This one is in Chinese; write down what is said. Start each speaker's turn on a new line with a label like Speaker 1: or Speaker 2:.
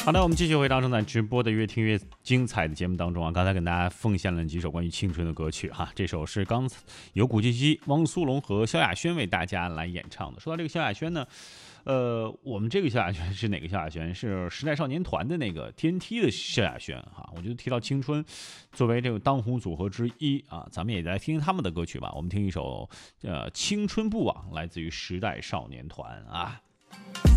Speaker 1: 好的，我们继续回到正在直播的越听越精彩的节目当中啊。刚才跟大家奉献了几首关于青春的歌曲哈，这首是刚由古巨基、汪苏泷和萧亚轩为大家来演唱的。说到这个萧亚轩呢，我们这个萧亚轩是哪个萧亚轩？是时代少年团的那个 TNT 的萧亚轩哈。我觉得提到青春，作为这个当红组合之一啊，咱们也来听听他们的歌曲吧。我们听一首青春不枉，来自于时代少年团啊。